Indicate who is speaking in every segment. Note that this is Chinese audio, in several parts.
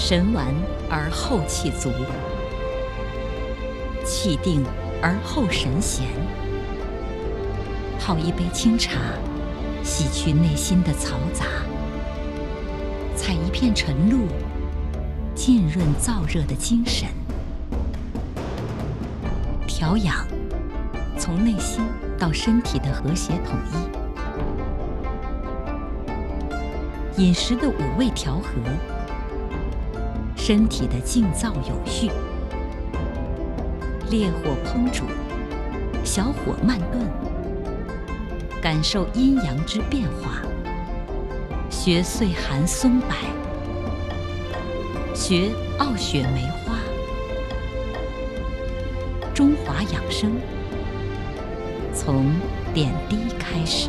Speaker 1: 神完而后气足，气定而后神闲。泡一杯清茶，洗去内心的嘈杂；采一片晨露，浸润燥热的精神。调养，从内心到身体的和谐统一；饮食的五味调和，身体的静躁有序。烈火烹煮，小火慢炖，感受阴阳之变化。学岁寒松柏，学傲雪梅花。中华养生，从点滴开始。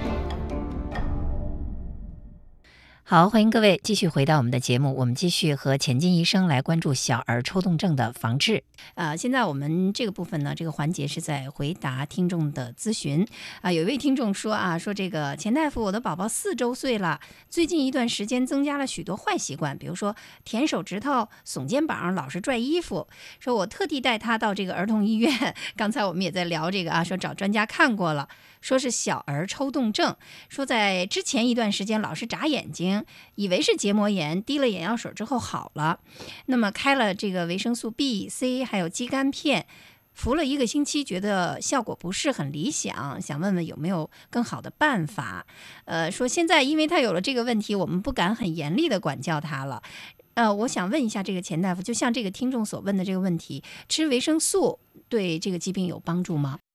Speaker 2: 好，欢迎各位继续回到我们的节目，我们继续和钱金医生来关注小儿抽动症的防治。现在我们这个部分呢，这个环节是在回答听众的咨询。有一位听众说说这个钱大夫，我的宝宝4周岁了，最近一段时间增加了许多坏习惯，比如说舔手指头、耸肩膀、老是拽衣服。说我特地带他到这个儿童医院，刚才我们也在聊这个说找专家看过了，说是小儿抽动症，说在之前一段时间老是眨眼睛，以为是结膜炎，滴了眼药水之后好了，那么开了这个维生素 B、C 还有肌酐片，服了1个星期，觉得效果不是很理想，想问问有没有更好的办法。说现在因为他有了这个问题，我们不敢很严厉的管教他了。我想问一下这个钱大夫，就像这个听众所问的这个问题，吃维生素对这个疾病有帮助吗？